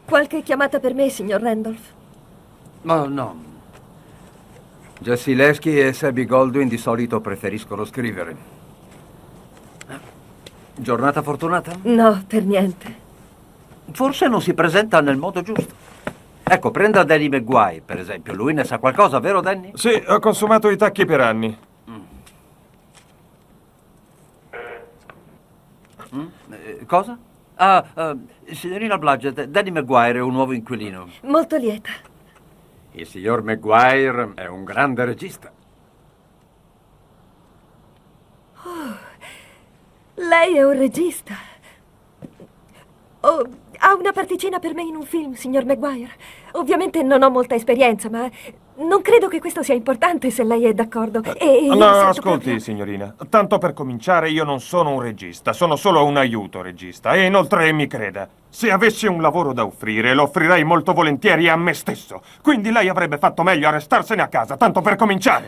Qualche chiamata per me, signor Randolph? Oh, no. Jessie Lesky e Sabby Goldwyn di solito preferiscono scrivere. Giornata fortunata? No, per niente. Forse non si presenta nel modo giusto. Ecco, prenda Danny Maguire, per esempio. Lui ne sa qualcosa, vero Danny? Sì, ho consumato i tacchi per anni. Cosa? Signorina Blodgett, Danny Maguire è un nuovo inquilino. Molto lieta. Il signor Maguire è un grande regista. Lei è un regista. Oh, ha una particina per me in un film, signor Maguire. Ovviamente non ho molta esperienza, ma non credo che questo sia importante se lei è d'accordo. E No, io sento ascolti, proprio- signorina. Tanto per cominciare, io non sono un regista, sono solo un aiuto regista. E inoltre, mi creda, se avessi un lavoro da offrire, lo offrirei molto volentieri a me stesso. Quindi lei avrebbe fatto meglio a restarsene a casa, tanto per cominciare.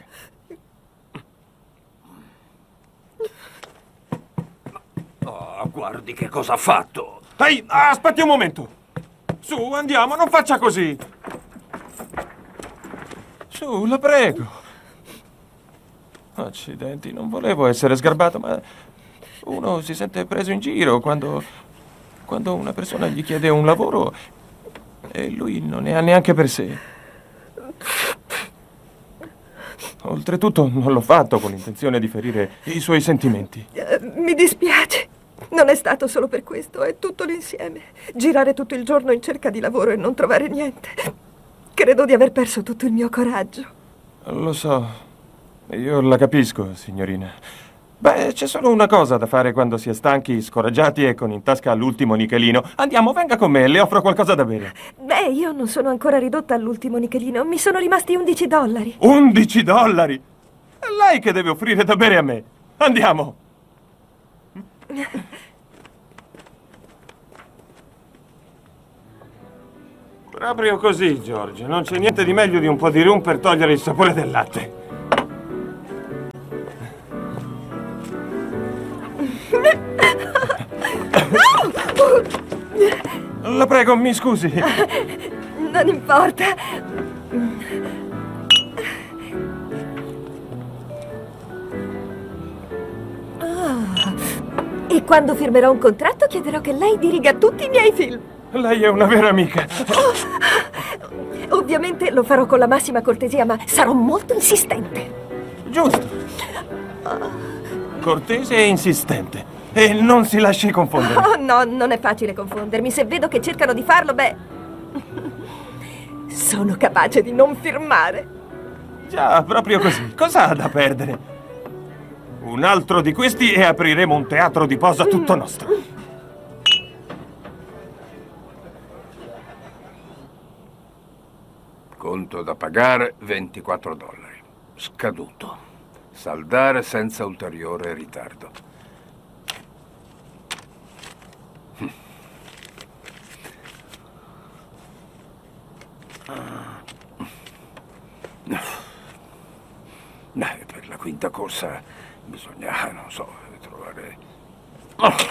Oh, guardi che cosa ha fatto. Ehi, aspetti un momento. Su, andiamo, non faccia così. Su, la prego. Accidenti, non volevo essere sgarbato, ma uno si sente preso in giro quando una persona gli chiede un lavoro e lui non ne ha neanche per sé. Oltretutto non l'ho fatto con l'intenzione di ferire i suoi sentimenti. Mi dispiace. Non è stato solo per questo, è tutto l'insieme. Girare tutto il giorno in cerca di lavoro e non trovare niente. Credo di aver perso tutto il mio coraggio. Lo so, io la capisco, signorina. Beh, c'è solo una cosa da fare quando si è stanchi, scoraggiati e con in tasca l'ultimo nichelino. Andiamo, venga con me, le offro qualcosa da bere. Beh, io non sono ancora ridotta all'ultimo nichelino. Mi sono rimasti $11. $11? È lei che deve offrire da bere a me. Andiamo. Proprio così, George. Non c'è niente di meglio di un po' di rum per togliere il sapore del latte. La prego, mi scusi. Non importa. E quando firmerò un contratto chiederò che lei diriga tutti i miei film. Lei è una vera amica. Ovviamente lo farò con la massima cortesia, ma sarò molto insistente. Giusto. Cortese e insistente. E non si lasci confondere. Oh, no, non è facile confondermi. Se vedo che cercano di farlo, beh... sono capace di non firmare. Già, proprio così. Cosa ha da perdere? Un altro di questi e apriremo un teatro di posa tutto nostro. Conto da pagare $24. Scaduto. Saldare senza ulteriore ritardo. Per la quinta corsa bisogna, non so, trovare...